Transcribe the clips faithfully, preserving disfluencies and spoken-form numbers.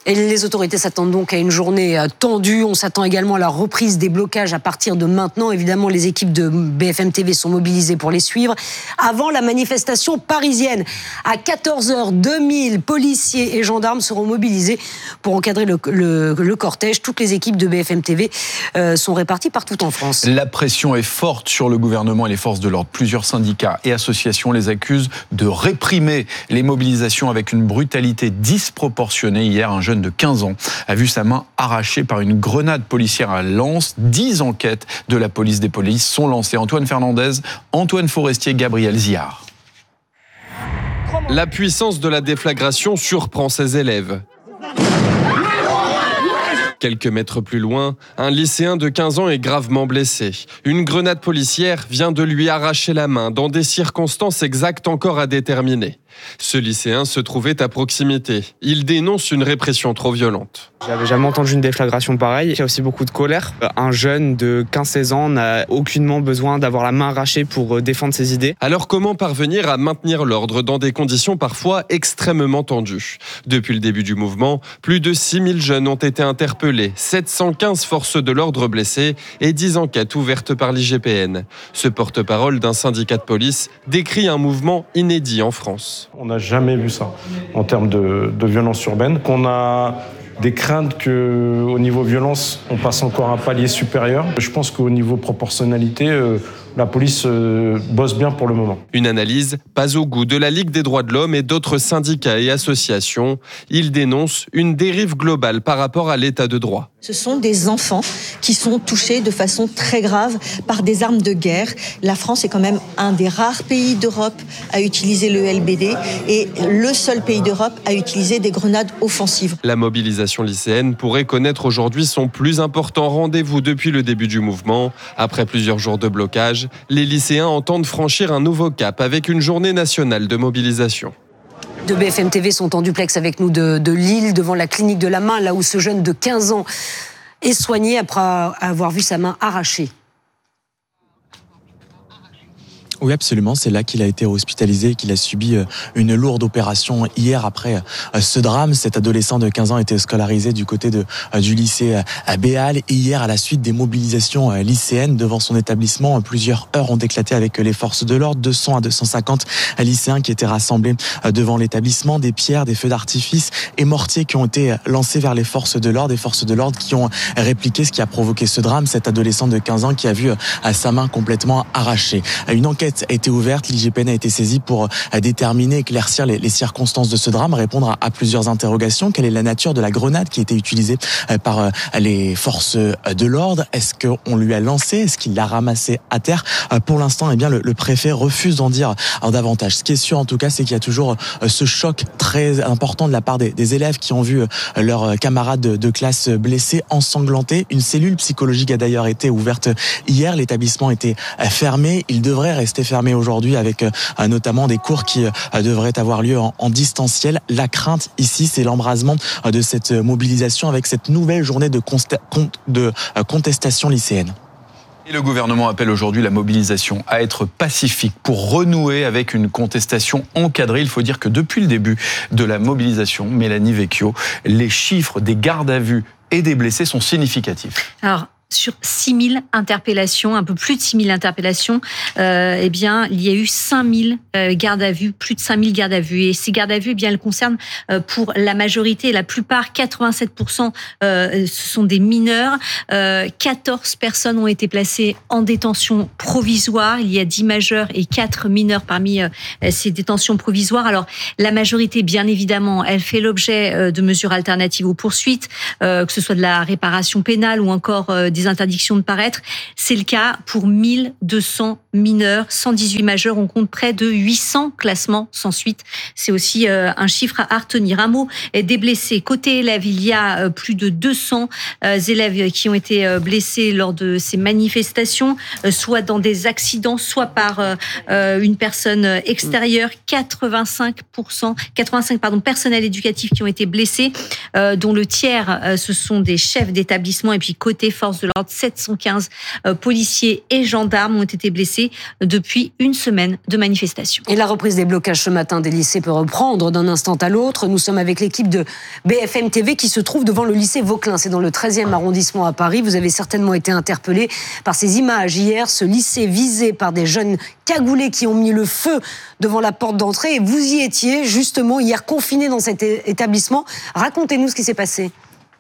Et les autorités s'attendent donc à une journée tendue. On s'attend également à la reprise des blocages à partir de maintenant. Évidemment, les équipes de B F M T V sont mobilisées pour les suivre. Avant la manifestation parisienne, à quatorze heures, deux mille policiers et gendarmes seront mobilisés pour encadrer le, le, le cortège. Toutes les équipes de B F M T V euh, sont réparties partout en France. La pression est forte sur le gouvernement et les forces de l'ordre. Plusieurs syndicats et associations les accusent de réprimer les mobilisations avec une brutalité disproportionnée. Hier, un jeune de quinze ans a vu sa main arrachée par une grenade policière à Lens. Dix enquêtes de la police des polices sont lancées. Antoine Fernandez, Antoine Forestier, Gabriel Ziard. La puissance de la déflagration surprend ses élèves. Quelques mètres plus loin, un lycéen de quinze ans est gravement blessé. Une grenade policière vient de lui arracher la main dans des circonstances exactes encore à déterminer. Ce lycéen se trouvait à proximité. Il dénonce une répression trop violente. J'avais jamais entendu une déflagration pareille. Il y a aussi beaucoup de colère. Un jeune de quinze seize ans n'a aucunement besoin d'avoir la main arrachée pour défendre ses idées. Alors comment parvenir à maintenir l'ordre dans des conditions parfois extrêmement tendues ? Depuis le début du mouvement, plus de six mille jeunes ont été interpellés, sept cent quinze forces de l'ordre blessées et dix enquêtes ouvertes par l'I G P N. Ce porte-parole d'un syndicat de police décrit un mouvement inédit en France. On n'a jamais vu ça en termes de, de violence urbaine. On a des craintes qu'au niveau violence, on passe encore un palier supérieur. Je pense qu'au niveau proportionnalité, euh, la police euh, bosse bien pour le moment. Une analyse pas au goût de la Ligue des droits de l'homme et d'autres syndicats et associations. Ils dénoncent une dérive globale par rapport à l'état de droit. Ce sont des enfants qui sont touchés de façon très grave par des armes de guerre. La France est quand même un des rares pays d'Europe à utiliser le L B D et le seul pays d'Europe à utiliser des grenades offensives. La mobilisation lycéenne pourrait connaître aujourd'hui son plus important rendez-vous depuis le début du mouvement. Après plusieurs jours de blocage, les lycéens entendent franchir un nouveau cap avec une journée nationale de mobilisation. De B F M T V sont en duplex avec nous de, de Lille, devant la clinique de la main, là où ce jeune de quinze ans est soigné après avoir vu sa main arrachée. Oui, absolument. C'est là qu'il a été hospitalisé, qu'il a subi une lourde opération hier après ce drame. Cet adolescent de quinze ans était scolarisé du côté de, du lycée à Béal. Et hier, à la suite des mobilisations lycéennes devant son établissement, plusieurs heures ont éclaté avec les forces de l'ordre. deux cents à deux cent cinquante lycéens qui étaient rassemblés devant l'établissement. Des pierres, des feux d'artifice et mortiers qui ont été lancés vers les forces de l'ordre. Des forces de l'ordre qui ont répliqué ce qui a provoqué ce drame. Cet adolescent de quinze ans qui a vu sa main complètement arrachée. Une enquête a été ouverte, l'I G P N a été saisie pour déterminer, éclaircir les, les circonstances de ce drame, répondre à, à plusieurs interrogations. Quelle est la nature de la grenade qui a été utilisée par les forces de l'ordre ? Est-ce qu'on lui a lancé ? Est-ce qu'il l'a ramassé à terre ? Pour l'instant, eh bien, le, le préfet refuse d'en dire davantage. Ce qui est sûr, en tout cas, c'est qu'il y a toujours ce choc très important de la part des, des élèves qui ont vu leurs camarades de, de classe blessés, ensanglantés. Une cellule psychologique a d'ailleurs été ouverte hier. L'établissement était fermé. Il devrait rester fermé aujourd'hui avec euh, notamment des cours qui euh, devraient avoir lieu en, en distanciel. La crainte ici, c'est l'embrasement euh, de cette mobilisation avec cette nouvelle journée de, consta- con- de euh, contestation lycéenne. Et le gouvernement appelle aujourd'hui la mobilisation à être pacifique pour renouer avec une contestation encadrée. Il faut dire que depuis le début de la mobilisation, Mélanie Vecchio, les chiffres des gardes à vue et des blessés sont significatifs. Alors, sur six mille interpellations, un peu plus de six mille interpellations, euh, eh bien, il y a eu cinq mille euh, gardes à vue, plus de cinq mille gardes à vue. Et ces gardes à vue, eh bien, elles concernent euh, pour la majorité, la plupart, quatre-vingt-sept pour cent, euh, ce sont des mineurs. Euh, quatorze personnes ont été placées en détention provisoire. Il y a dix majeurs et quatre mineurs parmi euh, ces détentions provisoires. Alors, la majorité, bien évidemment, elle fait l'objet euh, de mesures alternatives aux poursuites, euh, que ce soit de la réparation pénale ou encore euh, des interdictions de paraître. C'est le cas pour mille deux cents mineurs, cent dix-huit majeurs. On compte près de huit cents classements sans suite. C'est aussi euh, un chiffre à retenir. Un mot des blessés. Côté élèves, il y a euh, plus de deux cents euh, élèves qui ont été euh, blessés lors de ces manifestations, euh, soit dans des accidents, soit par euh, euh, une personne extérieure. quatre-vingt-cinq pour cent, quatre-vingt-cinq pardon, personnels éducatifs qui ont été blessés, euh, dont le tiers, euh, ce sont des chefs d'établissement. Et puis côté force de de l'ordre. sept cent quinze policiers et gendarmes ont été blessés depuis une semaine de manifestation. Et la reprise des blocages ce matin des lycées peut reprendre d'un instant à l'autre. Nous sommes avec l'équipe de B F M T V qui se trouve devant le lycée Vauquelin. C'est dans le treizième arrondissement à Paris. Vous avez certainement été interpellé par ces images hier. Ce lycée visé par des jeunes cagoulés qui ont mis le feu devant la porte d'entrée. Et vous y étiez justement hier confiné dans cet établissement. Racontez-nous ce qui s'est passé.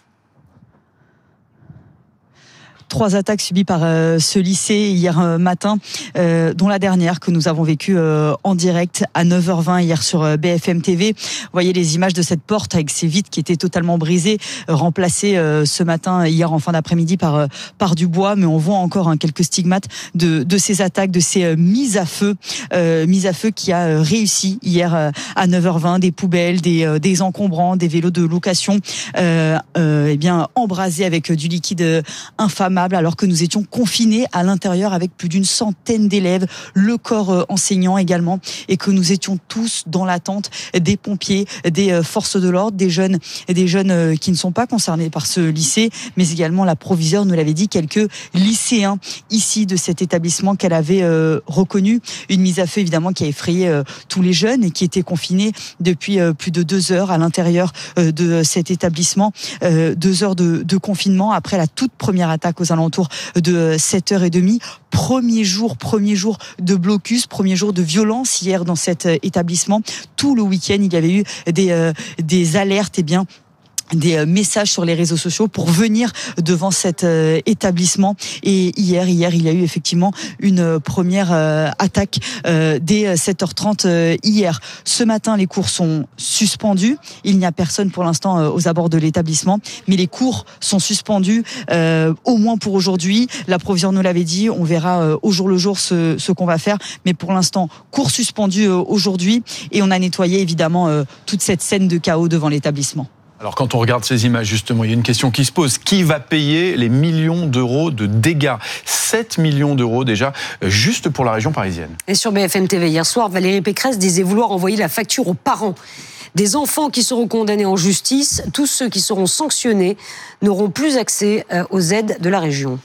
Trois attaques subies par euh, ce lycée hier euh, matin, euh, dont la dernière que nous avons vécue euh, en direct à neuf heures vingt hier sur euh, B F M T V. Vous voyez les images de cette porte avec ses vitres qui étaient totalement brisées, euh, remplacées euh, ce matin, hier en fin d'après-midi par euh, par du bois, mais on voit encore hein, quelques stigmates de de ces attaques, de ces euh, mises à feu, euh, mises à feu qui a euh, réussi hier euh, à neuf heures vingt, des poubelles, des euh, des encombrants, des vélos de location, euh, euh, eh bien embrasés avec du liquide euh, infâme, alors que nous étions confinés à l'intérieur avec plus d'une centaine d'élèves, le corps enseignant également, et que nous étions tous dans l'attente des pompiers, des forces de l'ordre, des jeunes, des jeunes qui ne sont pas concernés par ce lycée, mais également la proviseure nous l'avait dit, quelques lycéens ici de cet établissement qu'elle avait euh, reconnu. Une mise à feu évidemment qui a effrayé euh, tous les jeunes et qui étaient confinés depuis euh, plus de deux heures à l'intérieur euh, de cet établissement. Euh, deux heures de, de confinement après la toute première attaque aux alentours de sept heures trente. Premier jour, premier jour de blocus, premier jour de violence hier dans cet établissement. Tout le week-end, il y avait eu des, euh, des alertes, et eh bien, des messages sur les réseaux sociaux pour venir devant cet euh, établissement. Et hier, hier, il y a eu effectivement une première euh, attaque euh, dès sept heures trente euh, hier. Ce matin, les cours sont suspendus. Il n'y a personne pour l'instant euh, aux abords de l'établissement, mais les cours sont suspendus euh, au moins pour aujourd'hui. La proviseure nous l'avait dit, on verra euh, au jour le jour ce, ce qu'on va faire. Mais pour l'instant, cours suspendus euh, aujourd'hui. Et on a nettoyé évidemment euh, toute cette scène de chaos devant l'établissement. Alors quand on regarde ces images, justement, il y a une question qui se pose. Qui va payer les millions d'euros de dégâts ? sept millions d'euros déjà, juste pour la région parisienne. Et sur B F M T V, hier soir, Valérie Pécresse disait vouloir envoyer la facture aux parents des enfants qui seront condamnés en justice. Tous ceux qui seront sanctionnés n'auront plus accès aux aides de la région.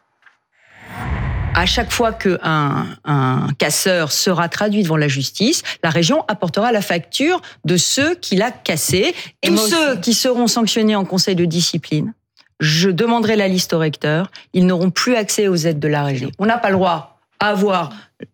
À chaque fois qu'un un casseur sera traduit devant la justice, la région apportera la facture de ceux qui l'a cassé. Et tous ceux qui seront sanctionnés en conseil de discipline, je demanderai la liste au recteur, ils n'auront plus accès aux aides de la région. On n'a pas le droit à avoir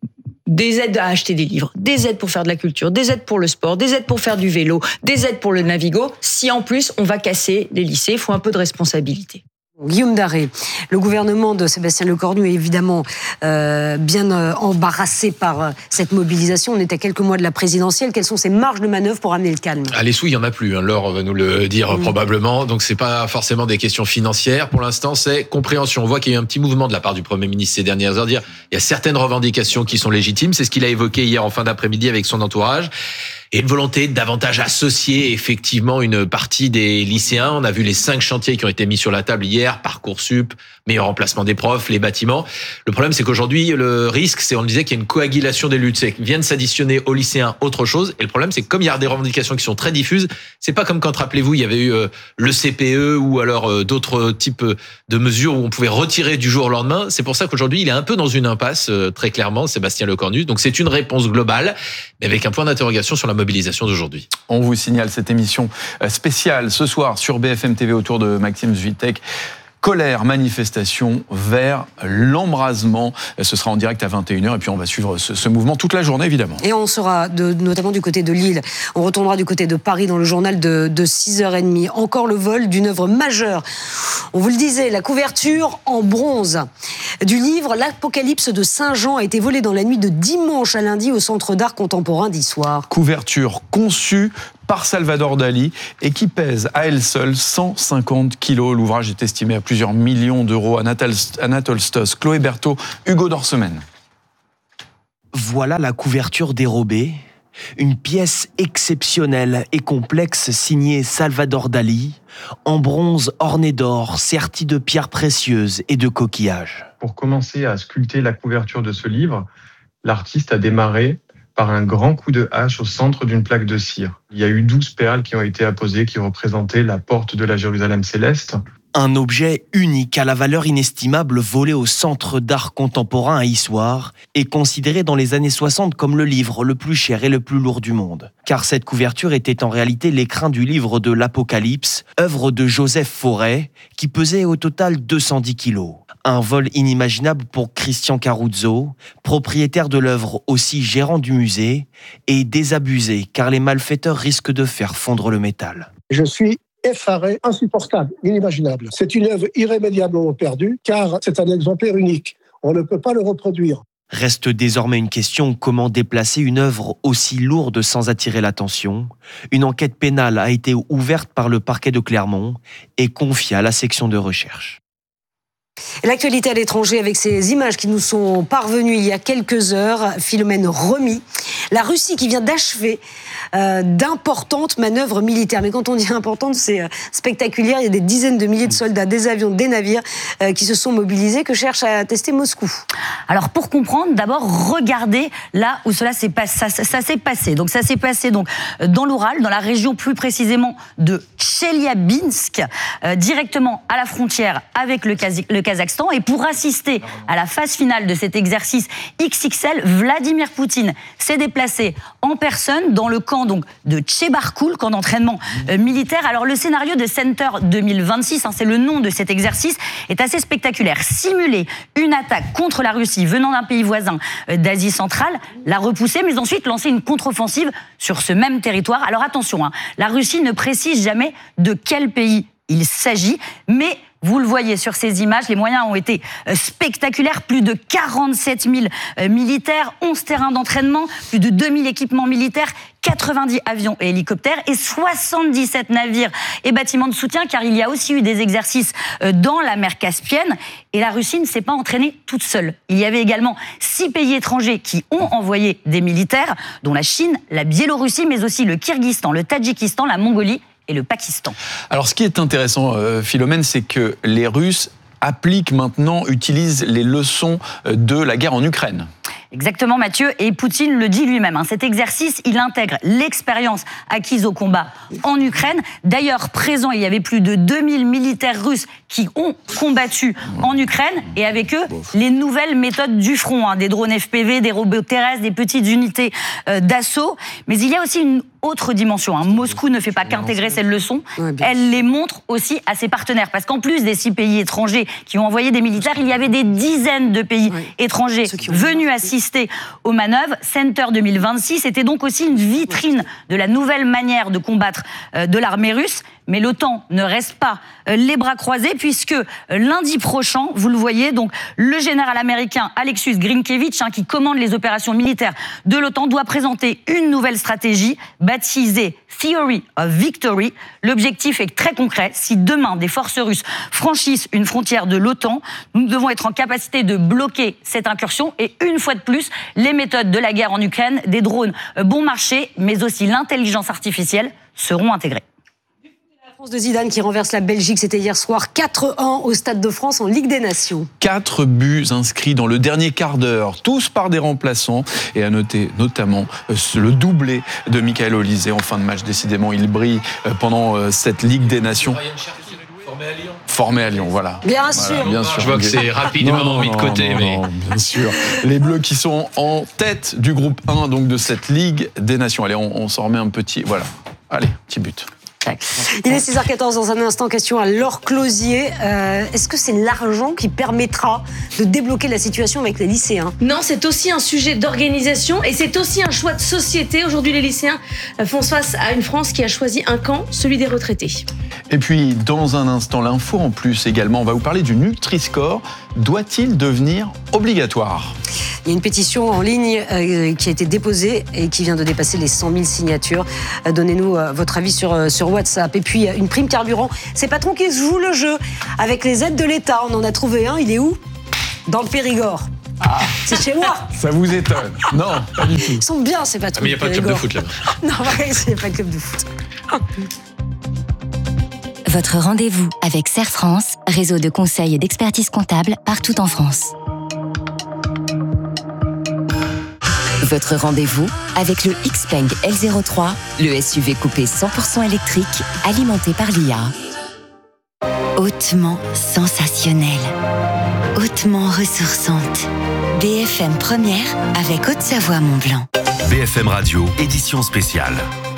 des aides à acheter des livres, des aides pour faire de la culture, des aides pour le sport, des aides pour faire du vélo, des aides pour le Navigo, si en plus on va casser les lycées. Il faut un peu de responsabilité. Guillaume Daré, le gouvernement de Sébastien Lecornu est évidemment euh, bien euh, embarrassé par euh, cette mobilisation. On est à quelques mois de la présidentielle. Quelles sont ses marges de manœuvre pour amener le calme ? Ah, les sous, il n'y en a plus. Hein. Laure va nous le dire mmh. probablement. Donc, c'est pas forcément des questions financières. Pour l'instant, c'est compréhension. On voit qu'il y a eu un petit mouvement de la part du Premier ministre ces dernières heures. Dire, il y a certaines revendications qui sont légitimes. C'est ce qu'il a évoqué hier en fin d'après-midi avec son entourage. Et une volonté de davantage associer effectivement une partie des lycéens. On a vu les cinq chantiers qui ont été mis sur la table hier, Parcoursup, meilleur remplacement des profs, les bâtiments. Le problème, c'est qu'aujourd'hui, le risque, c'est, on disait qu'il y a une coagulation des luttes. C'est qu'ils viennent s'additionner aux lycéens autre chose. Et le problème, c'est que comme il y a des revendications qui sont très diffuses, c'est pas comme quand, rappelez-vous, il y avait eu le C P E ou alors d'autres types de mesures où on pouvait retirer du jour au lendemain. C'est pour ça qu'aujourd'hui, il est un peu dans une impasse, très clairement, Sébastien Lecornu. Donc c'est une réponse globale, mais avec un point d'interrogation sur la mobilisation d'aujourd'hui. On vous signale cette émission spéciale ce soir sur B F M T V autour de Maxime Zwitek. Colère, manifestation vers l'embrasement. Ce sera en direct à vingt et une heures et puis on va suivre ce, ce mouvement toute la journée évidemment. Et on sera de, notamment du côté de Lille. On retournera du côté de Paris dans le journal de, de six heures trente. Encore le vol d'une œuvre majeure. On vous le disait, la couverture en bronze du livre L'Apocalypse de Saint Jean a été volée dans la nuit de dimanche à lundi au Centre d'art contemporain d'Issoire. Couverture conçue par Salvador Dali et qui pèse à elle seule cent cinquante kilos. L'ouvrage est estimé à plusieurs millions d'euros. Anatole Stoss, Chloé Berthaud, Hugo Dorsemène. Voilà la couverture dérobée. Une pièce exceptionnelle et complexe signée Salvador Dali, en bronze orné d'or, serti de pierres précieuses et de coquillages. Pour commencer à sculpter la couverture de ce livre, l'artiste a démarré par un grand coup de hache au centre d'une plaque de cire. Il y a eu douze perles qui ont été apposées, qui représentaient la porte de la Jérusalem céleste. Un objet unique à la valeur inestimable volé au Centre d'art contemporain à Issoire est considéré dans les années soixante comme le livre le plus cher et le plus lourd du monde. Car cette couverture était en réalité l'écrin du livre de l'Apocalypse, œuvre de Joseph Fauré, qui pesait au total deux cent dix kilos. Un vol inimaginable pour Christian Caruzzo, propriétaire de l'œuvre aussi gérant du musée, et désabusé car les malfaiteurs risquent de faire fondre le métal. Je suis effaré, insupportable, inimaginable. C'est une œuvre irrémédiablement perdue car c'est un exemplaire unique. On ne peut pas le reproduire. Reste désormais une question, comment déplacer une œuvre aussi lourde sans attirer l'attention ? Une enquête pénale a été ouverte par le parquet de Clermont et confiée à la section de recherche. L'actualité à l'étranger avec ces images qui nous sont parvenues il y a quelques heures. Philomène Remy, la Russie qui vient d'achever euh, d'importantes manœuvres militaires. Mais quand on dit importante, c'est euh, spectaculaire. Il y a des dizaines de milliers de soldats, des avions, des navires euh, qui se sont mobilisés, que cherche à tester Moscou. Alors pour comprendre, d'abord regardez là où cela s'est passé. Ça, ça, ça s'est passé. Donc ça s'est passé donc dans l'Oural, dans la région plus précisément de Tcheliabinsk, euh, directement à la frontière avec le, Kazi- le Kazakhstan. Et pour assister à la phase finale de cet exercice X X L, Vladimir Poutine s'est déplacé en personne dans le camp donc, de Tchebarkoul, camp d'entraînement euh, militaire. Alors le scénario de Center deux mille vingt-six, hein, c'est le nom de cet exercice, est assez spectaculaire. Simuler une attaque contre la Russie venant d'un pays voisin euh, d'Asie centrale, la repousser, mais ensuite lancer une contre-offensive sur ce même territoire. Alors attention, hein, la Russie ne précise jamais de quel pays il s'agit, mais vous le voyez sur ces images, les moyens ont été spectaculaires. Plus de quarante-sept mille militaires, onze terrains d'entraînement, plus de deux mille équipements militaires, quatre-vingt-dix avions et hélicoptères et soixante-dix-sept navires et bâtiments de soutien, car il y a aussi eu des exercices dans la mer Caspienne. Et la Russie ne s'est pas entraînée toute seule. Il y avait également six pays étrangers qui ont envoyé des militaires, dont la Chine, la Biélorussie, mais aussi le Kirghizistan, le Tadjikistan, la Mongolie et le Pakistan. Alors, ce qui est intéressant, euh, Philomène, c'est que les Russes appliquent maintenant, utilisent les leçons de la guerre en Ukraine. Exactement, Mathieu, et Poutine le dit lui-même. Hein, cet exercice, il intègre l'expérience acquise au combat en Ukraine. D'ailleurs, présent, il y avait plus de deux mille militaires russes qui ont combattu en Ukraine, et avec eux, les nouvelles méthodes du front, hein, des drones F P V, des robots terrestres, des petites unités euh, d'assaut. Mais il y a aussi une autre dimension. Hein. Moscou ne fait pas qu'intégrer ces leçons, elle les montre aussi à ses partenaires. Parce qu'en plus des six pays étrangers qui ont envoyé des militaires, il y avait des dizaines de pays oui. étrangers venus assister aux manœuvres. Center deux mille vingt-six était donc aussi une vitrine de la nouvelle manière de combattre euh, de l'armée russe. Mais l'OTAN ne reste pas les bras croisés, puisque lundi prochain, vous le voyez, donc le général américain Alexus Grinkevich, hein, qui commande les opérations militaires de l'OTAN, doit présenter une nouvelle stratégie baptisée Theory of Victory. L'objectif est très concret. Si demain des forces russes franchissent une frontière de l'OTAN, nous devons être en capacité de bloquer cette incursion. Et une fois de plus, les méthodes de la guerre en Ukraine, des drones bon marché, mais aussi l'intelligence artificielle seront intégrées. France de Zidane qui renverse la Belgique, c'était hier soir quatre un au Stade de France en Ligue des Nations. Quatre buts inscrits dans le dernier quart d'heure, tous par des remplaçants. Et à noter notamment le doublé de Michael Olise en fin de match. Décidément, il brille pendant cette Ligue des Nations. Formé à Lyon. Formé à Lyon, voilà. Bien voilà, sûr. Bien sûr. Je vois que c'est rapidement non, non, mis de côté. Non, mais... non, bien sûr. Les Bleus qui sont en tête du groupe un donc de cette Ligue des Nations. Allez, on, on s'en remet un petit... Voilà. Allez, petit but. Il est six heures quatorze, dans un instant, question à Laure Closier. Euh, est-ce que c'est l'argent qui permettra de débloquer la situation avec les lycéens ? Non, c'est aussi un sujet d'organisation et c'est aussi un choix de société. Aujourd'hui, les lycéens font face à une France qui a choisi un camp, celui des retraités. Et puis, dans un instant, l'info en plus également, on va vous parler du Nutri-Score. Doit-il devenir obligatoire ? Il y a une pétition en ligne euh, qui a été déposée et qui vient de dépasser les cent mille signatures. Euh, donnez-nous euh, votre avis sur, euh, sur WhatsApp. Et puis, euh, une prime carburant. C'est Patron qui joue le jeu. Avec les aides de l'État, on en a trouvé un. Il est où ? Dans le Périgord. Ah. C'est chez moi. Ça vous étonne ? Non, pas du tout. Ils sont bien, ces patrons. Ah, mais il n'y a pas de club de foot là-bas. Non, il n'y a pas de club de foot. Votre rendez-vous avec Serre France, réseau de conseils et d'expertise comptable partout en France. Votre rendez-vous avec le Xpeng L zéro trois, le S U V coupé cent pour cent électrique alimenté par l'I A. hautement sensationnelle, hautement ressourçante. B F M Première avec Haute-Savoie Mont-Blanc. B F M Radio, édition spéciale.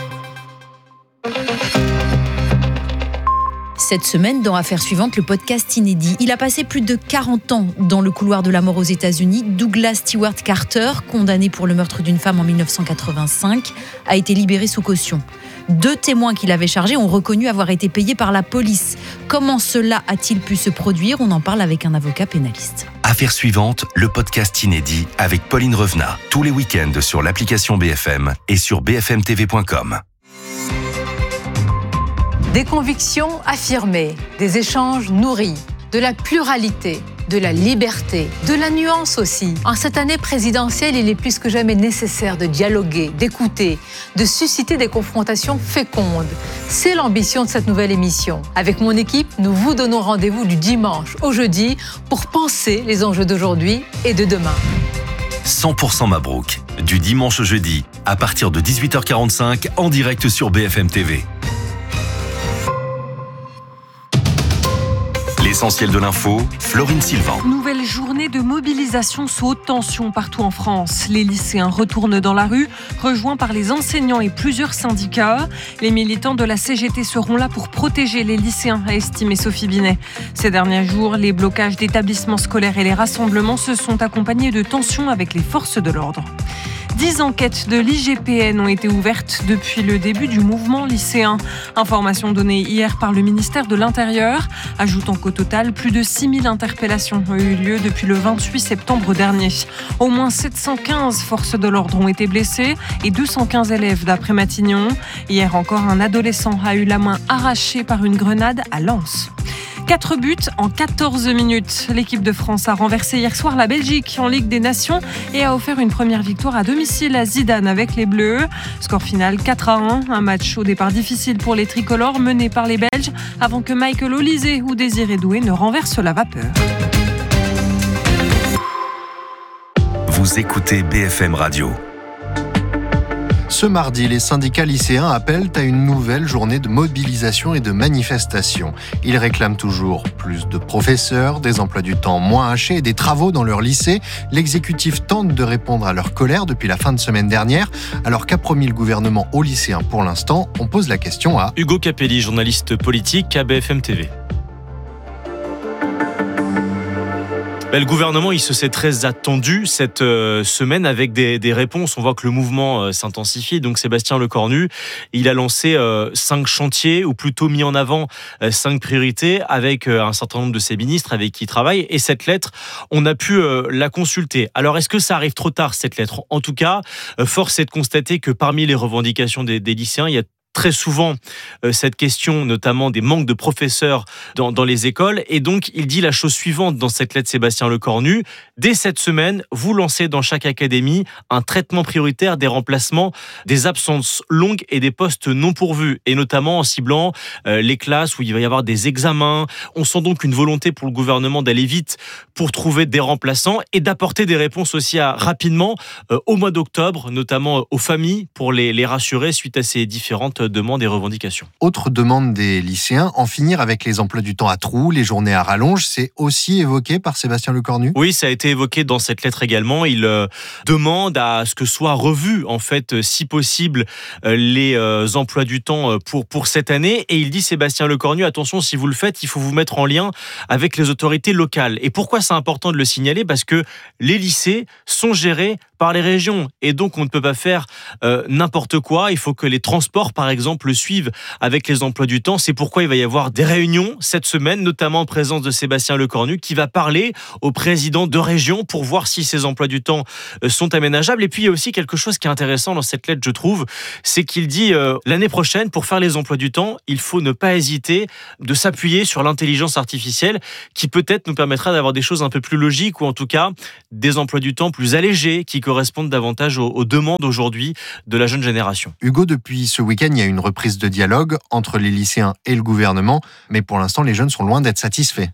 Cette semaine, dans Affaires suivantes, le podcast inédit. Il a passé plus de quarante ans dans le couloir de la mort aux États-Unis. Douglas Stewart Carter, condamné pour le meurtre d'une femme en mille neuf cent quatre-vingt-cinq, a été libéré sous caution. Deux témoins qu'il avait chargés ont reconnu avoir été payés par la police. Comment cela a-t-il pu se produire ? On en parle avec un avocat pénaliste. Affaires suivantes, le podcast inédit avec Pauline Revenat. Tous les week-ends sur l'application B F M et sur b f m t v point com. Des convictions affirmées, des échanges nourris, de la pluralité, de la liberté, de la nuance aussi. En cette année présidentielle, il est plus que jamais nécessaire de dialoguer, d'écouter, de susciter des confrontations fécondes. C'est l'ambition de cette nouvelle émission. Avec mon équipe, nous vous donnons rendez-vous du dimanche au jeudi pour penser les enjeux d'aujourd'hui et de demain. cent pour cent Mabrouk, du dimanche au jeudi, à partir de dix-huit heures quarante-cinq, en direct sur B F M T V. L'essentiel de l'info, Florine Sylvain. Nouvelle journée de mobilisation sous haute tension partout en France. Les lycéens retournent dans la rue, rejoints par les enseignants et plusieurs syndicats. Les militants de la C G T seront là pour protéger les lycéens, a estimé Sophie Binet. Ces derniers jours, les blocages d'établissements scolaires et les rassemblements se sont accompagnés de tensions avec les forces de l'ordre. Dix enquêtes de l'I G P N ont été ouvertes depuis le début du mouvement lycéen. Information donnée hier par le ministère de l'Intérieur, ajoutant qu'au total, plus de six mille interpellations ont eu lieu depuis le vingt-huit septembre dernier. Au moins sept cent quinze forces de l'ordre ont été blessées et deux cent quinze élèves d'après Matignon. Hier encore, un adolescent a eu la main arrachée par une grenade à Lens. Quatre buts en quatorze minutes. L'équipe de France a renversé hier soir la Belgique en Ligue des Nations et a offert une première victoire à domicile à Zidane avec les Bleus. Score final quatre à un. Un match au départ difficile pour les tricolores menés par les Belges avant que Michael Olise ou Désiré Doué ne renversent la vapeur. Vous écoutez B F M Radio. Ce mardi, les syndicats lycéens appellent à une nouvelle journée de mobilisation et de manifestation. Ils réclament toujours plus de professeurs, des emplois du temps moins hachés et des travaux dans leur lycée. L'exécutif tente de répondre à leur colère depuis la fin de semaine dernière. Alors qu'a promis le gouvernement aux lycéens pour l'instant ? On pose la question à Hugo Capelli, journaliste politique à B F M T V. Ben, le gouvernement, il se s'est très attendu cette euh, semaine avec des, des réponses. On voit que le mouvement euh, s'intensifie. Donc Sébastien Lecornu, il a lancé euh, cinq chantiers, ou plutôt mis en avant euh, cinq priorités avec euh, un certain nombre de ses ministres avec qui il travaille. Et cette lettre, on a pu euh, la consulter. Alors, est-ce que ça arrive trop tard, cette lettre ? En tout cas, euh, force est de constater que parmi les revendications des, des lycéens, il y a très souvent euh, cette question, notamment des manques de professeurs dans, dans les écoles. Et donc, il dit la chose suivante dans cette lettre, Sébastien Lecornu. Dès cette semaine, vous lancez dans chaque académie un traitement prioritaire des remplacements, des absences longues et des postes non pourvus. Et notamment en ciblant euh, les classes où il va y avoir des examens. On sent donc une volonté pour le gouvernement d'aller vite pour trouver des remplaçants et d'apporter des réponses aussi à, rapidement euh, au mois d'octobre, notamment aux familles, pour les, les rassurer suite à ces différentes demandes et revendications. Autre demande des lycéens, en finir avec les emplois du temps à trous, les journées à rallonge, c'est aussi évoqué par Sébastien Lecornu ? Oui, ça a été évoqué dans cette lettre également. Il euh, demande à ce que soient revus, en fait, si possible, euh, les euh, emplois du temps pour, pour cette année. Et il dit, Sébastien Lecornu, attention, si vous le faites, il faut vous mettre en lien avec les autorités locales. Et pourquoi c'est important de le signaler ? Parce que les lycées sont gérés par les régions. Et donc, on ne peut pas faire euh, n'importe quoi. Il faut que les transports, par exemple, suivent avec les emplois du temps. C'est pourquoi il va y avoir des réunions cette semaine, notamment en présence de Sébastien Lecornu, qui va parler aux présidents de régions pour voir si ces emplois du temps euh, sont aménageables. Et puis, il y a aussi quelque chose qui est intéressant dans cette lettre, je trouve, c'est qu'il dit euh, l'année prochaine, pour faire les emplois du temps, il faut ne pas hésiter de s'appuyer sur l'intelligence artificielle qui peut-être nous permettra d'avoir des choses un peu plus logiques ou en tout cas des emplois du temps plus allégés qui correspondent davantage aux, aux demandes aujourd'hui de la jeune génération. Hugo, depuis ce week-end, il y a une reprise de dialogue entre les lycéens et le gouvernement, mais pour l'instant, les jeunes sont loin d'être satisfaits.